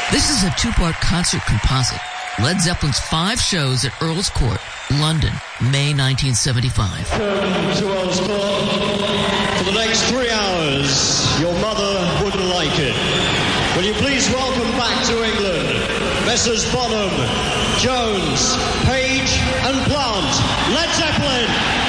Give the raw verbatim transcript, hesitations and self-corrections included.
This is a two-part concert composite. Led Zeppelin's five shows at Earl's Court, London, May nineteen seventy-five. Welcome to Earl's Court. For the next three hours, your mother wouldn't like it. Will you please welcome back to England, Messrs Bonham, Jones, Page and Plant, Led Zeppelin.